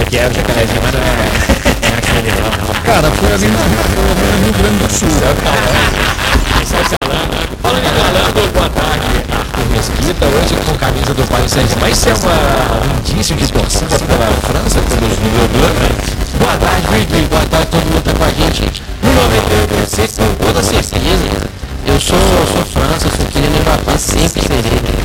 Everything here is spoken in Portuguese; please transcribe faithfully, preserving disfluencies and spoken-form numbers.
que é o Jacarezinho, mas não é, não é aquele não. Cara, foi ali na, foi ali no Rio Grande do Sul. Falando em galando, boa tarde, Arthur Mesquita, hoje com camisa do Paris Saint-Germain. Isso é uma, um indício de torcida pela França, pelos jogadores. Boa tarde, Virgílio, boa tarde, todo mundo tá com a gente. No noventa e oito, vocês com toda certeza. Eu sou, sou França, sou filho de Mbappé, sempre serei.